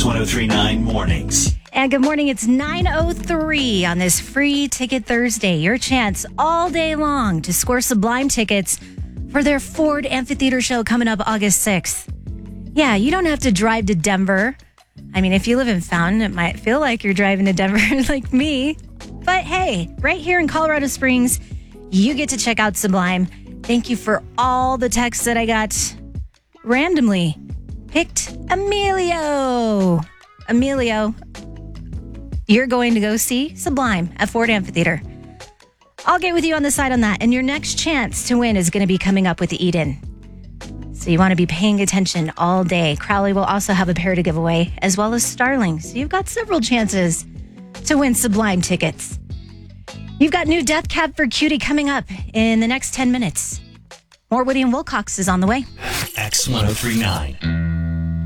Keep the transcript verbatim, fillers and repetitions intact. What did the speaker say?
X ten thirty-nine Mornings. And good morning. It's nine oh three on this free ticket Thursday. Your chance all day long to score Sublime tickets for their Ford Amphitheater show coming up August sixth. Yeah, you don't have to drive to Denver. I mean, if you live in Fountain, it might feel like you're driving to Denver like me. But hey, right here in Colorado Springs, you get to check out Sublime. Thank you for all the texts that I got randomly. Picked Emilio. Emilio, you're going to go see Sublime at Ford Amphitheater. I'll get with you on the side on that. And your next chance to win is going to be coming up with Eden. So you want to be paying attention all day. Crowley will also have a pair to give away, as well as Starling. So you've got several chances to win Sublime tickets. You've got new Death Cab for Cutie coming up in the next ten minutes. More Woody and Wilcox is on the way. X ten thirty-nine.